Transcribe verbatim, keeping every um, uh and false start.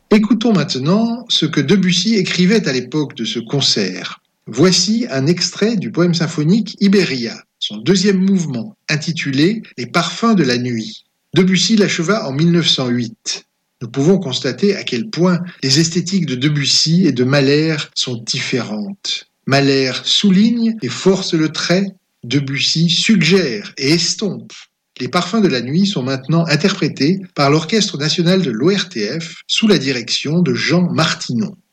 Écoutons maintenant ce que Debussy écrivait à l'époque de ce concert. Voici un extrait du poème symphonique Iberia, son deuxième mouvement, intitulé « Les parfums de la nuit ». Debussy l'acheva en mille neuf cent huit. Nous pouvons constater à quel point les esthétiques de Debussy et de Mahler sont différentes. Mahler souligne et force le trait, Debussy suggère et estompe. Les parfums de la nuit sont maintenant interprétés par l'Orchestre national de l'O R T F sous la direction de Jean Martinon.